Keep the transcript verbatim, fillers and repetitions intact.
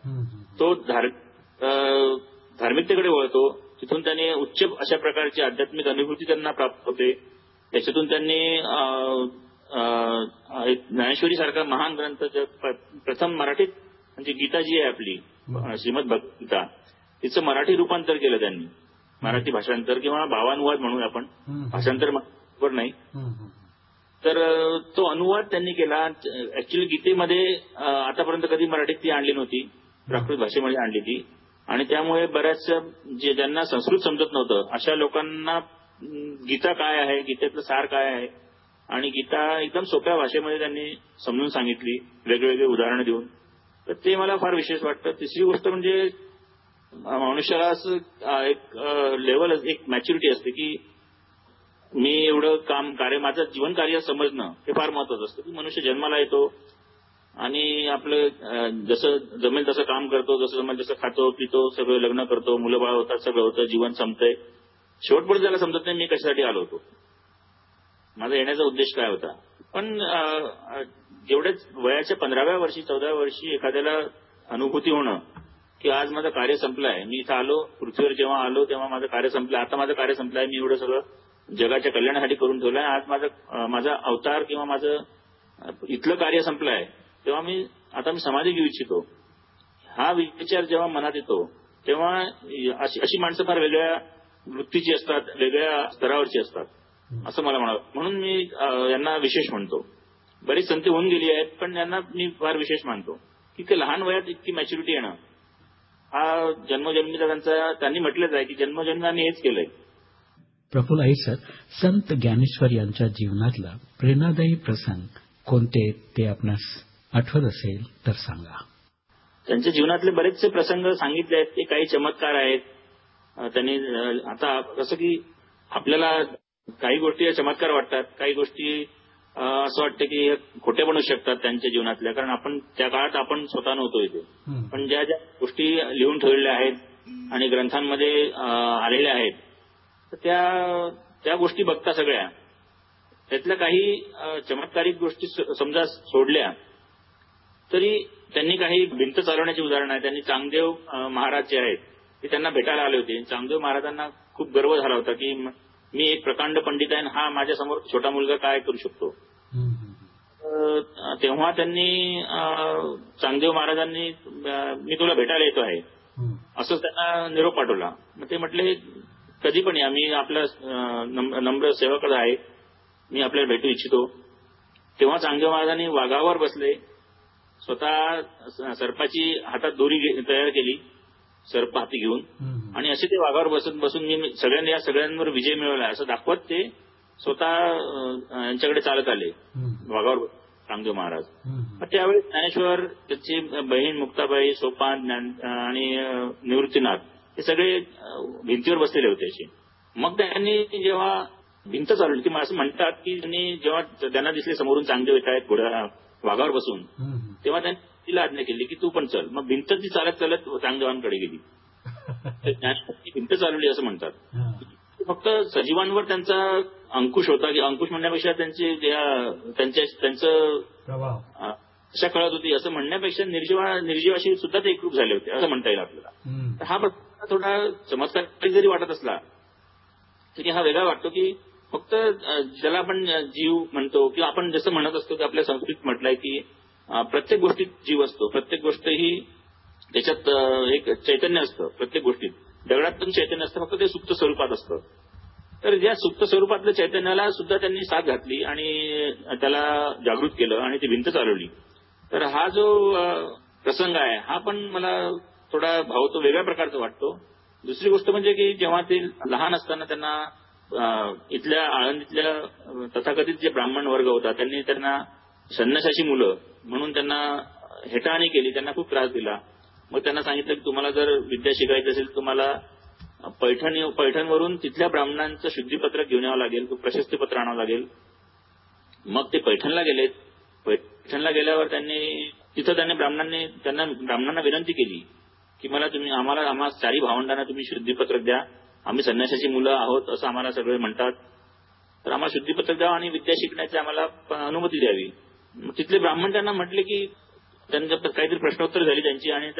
तो धार धार्मिकतेकडे वळतो. तिथून त्यांनी उच्च अशा प्रकारची आध्यात्मिक अनुभूती त्यांना प्राप्त होते. त्याच्यातून त्यांनी ज्ञानेश्वरी सारखा महान ग्रंथ प्रथम मराठीत म्हणजे गीता जी आहे आपली श्रीमद भगवद्गीता तिचं मराठी रूपांतर केलं त्यांनी. मराठी भाषांतर किंवा भावानुवाद म्हणूया आपण, भाषांतर बरोबर नाही. तर तो अनुवाद त्यांनी केला. ऍक्च्युअली गीतेमध्ये आतापर्यंत कधी मराठीत ती आणली नव्हती, प्राकृत भाषेमध्ये आणली ती. आणि त्यामुळे बऱ्याच जे ज्यांना संस्कृत समजत नव्हतं अशा लोकांना गीता काय आहे, गीतेतलं सार काय आहे आणि गीता एकदम सोप्या भाषेमध्ये त्यांनी समजून सांगितली वेगवेगळे उदाहरणं देऊन. तर ते मला फार विशेष वाटतं. तिसरी गोष्ट म्हणजे मनुष्याला असं एक लेवल, एक मॅच्युरिटी असते की मी एवढं काम कार्य, माझं जीवन कार्य समजणं हे फार महत्वाचं असतं. की मनुष्य जन्माला येतो आणि आपलं जसं जमेल तसं काम करतो, जसं जमेल तसं खातो पितो, सगळं लग्न करतो, मुलं बाळ होतात, सगळं होतं, जीवन संपतंय. शेवटपर्यंत त्याला समजत नाही मी कशासाठी आलो होतो, माझा येण्याचा उद्देश काय होता. पण जेवढ्याच वयाच्या पंधराव्या वर्षी चौदाव्या वर्षी एखाद्याला अनुभूती होणं की आज माझं कार्य संपलं आहे, मी इथं आलो, पृथ्वीवर जेव्हा आलो तेव्हा माझं कार्य संपलं, आता माझं कार्य संपलं आहे, मी एवढं सगळं जगाच्या कल्याणासाठी करून ठेवलं आहे, आज माझं माझा अवतार किंवा माझं इथलं कार्य संपलं आहे, तेव्हा मी आता मी समाधी घेऊ इच्छितो. हा विचार जेव्हा मनात येतो तेव्हा अशी अशी माणसं फार वेगळ्या वृत्तीची असतात, वेगळ्या स्तरावरची असतात असं मला म्हणावं. म्हणून मी यांना विशेष म्हणतो. बरीच संती होऊन गेली आहेत पण यांना मी फार विशेष मानतो की ते लहान वयात इतकी मॅच्युरिटी येणं हा जन्मजन्मीचा त्यांचा, त्यांनी म्हटलंच आहे की जन्मजन्मी आम्ही हेच केलंय. प्रफुल्ल अय्यर सर, संत ज्ञानेश्वर यांच्या जीवनातला प्रेरणादायी प्रसंग कोणते ते आपणास आठवत असेल तर सांगा. त्यांच्या जीवनातले बरेचसे प्रसंग सांगितले आहेत. ते काही चमत्कार आहेत. त्यांनी आता कसं की आपल्याला काही गोष्टी चमत्कार वाटतात, काही गोष्टी असं वाटतं की खोटे बनू शकतात त्यांच्या जीवनातल्या, कारण आपण त्या काळात आपण स्वतः नव्हतो इथे. पण ज्या ज्या गोष्टी लिहून ठेवलेल्या आहेत आणि ग्रंथांमध्ये आलेल्या आहेत त्या त्या गोष्टी बघता सगळ्या त्यातल्या काही चमत्कारिक गोष्टी समजा सोडल्या तरी त्यांनी काही भिंत चालवण्याची उदाहरणं आहेत. त्यांनी चांगदेव महाराज जे आहेत ते त्यांना भेटायला आले होते. चांगदेव महाराजांना खूप गर्व झाला होता की मी एक प्रकांड पंडित आहे आणि हा माझ्यासमोर छोटा मुलगा काय करू शकतो. तेव्हा त्यांनी चांगदेव महाराजांनी मी तुला भेटायला येतो आहे असं त्यांना निरोप पाठवला. मग ते म्हटले कधी पण या, मी आपला नम्र सेवक आहे, मी आपल्याला भेटू इच्छितो. तेव्हा चांगदेव महाराजांनी वाघावर बसले, स्वतः सर्पाची हातात दोरी तयार केली, सर्प हाती घेऊन, आणि असे ते वाघावर बसून बसून मी सगळ्यांनी या सगळ्यांवर विजय मिळवला असं दाखवत ते स्वतः यांच्याकडे चालत आले वाघावर चांगदेव महाराज. त्यावेळी ज्ञानेश्वर, त्याची बहीण मुक्ताबाई, सोपान आणि निवृत्तीनाथ हे सगळे भिंतीवर बसलेले होते असे. मग त्यांनी जेव्हा भिंत चालवली की असं म्हणतात की त्यांनी जेव्हा त्यांना दिसले समोरून चांगदेव येत आहेत घोड्या वाघावर बसून, तेव्हा त्यांनी तिला आज्ञा केली की तू पण चल. मग भिंत ती चालत चालत चांगदेवांकडे गेली. भिंत चालवली असं म्हणतात. फक्त सजीवांवर त्यांचा अंकुश होता, की अंकुश म्हणण्यापेक्षा त्यांचे त्यांच्या त्यांचं अशा कळत होती असं म्हणण्यापेक्षा निर्जीवा निर्जीवाशी सुद्धा ते एकरूप झाले होते असं म्हणता येईल आपल्याला. तर हा प्रकार थोडा चमत्कार जरी वाटत असला तरी हा वेगळा वाटतो की फक्त ज्याला आपण जीव म्हणतो किंवा आपण जसं म्हणत असतो की आपल्या संस्कृतीत म्हटलंय की प्रत्येक गोष्टीत जीव असतो, प्रत्येक गोष्ट ही त्याच्यात एक चैतन्य असतं. प्रत्येक गोष्टीत दगडात पण चैतन्य असतं, फक्त ते सुप्त स्वरूपात असतं. तर ज्या सुप्त स्वरूपातल्या चैतन्याला सुद्धा त्यांनी साथ घातली आणि त्याला जागृत केलं आणि ती भिंत चालवली. तर हा जो प्रसंग आहे हा पण मला थोडा भावतो वेगळ्या प्रकारचा वाटतो. दुसरी गोष्ट म्हणजे की जेव्हा ते लहान असताना त्यांना इथल्या आळंदीतल्या तथाकथित जे ब्राह्मण वर्ग होता त्यांनी त्यांना संन्यासाची मुलं म्हणून त्यांना हेटाळणी केली, त्यांना खूप त्रास दिला. मग त्यांना सांगितलं की तुम्हाला जर विद्या शिकायची असेल तुम्हाला पैठण पैठणवरून तिथल्या ब्राह्मणांचं शुद्धीपत्रक घेऊन यावं लागेल, प्रशस्तीपत्र आणावं लागेल. मग ते पैठणला गेलेत. पैठणला गेल्यावर त्यांनी तिथं त्यांनी ब्राह्मणांनी त्यांना ब्राह्मणांना विनंती केली की मला तुम्ही आम्हाला आम्हा चारी भावंडांना तुम्ही शुद्धीपत्रक द्या, आम्ही संन्यासाची मुलं आहोत असं आम्हाला सगळे म्हणतात, तर आम्हाला शुद्धीपत्रक द्या आणि विद्या शिकण्याची आम्हाला अनुमती द्यावी. तिथले ब्राह्मण त्यांना म्हटले की त्यांच्या काहीतरी प्रश्नोत्तर झाली त्यांची आणि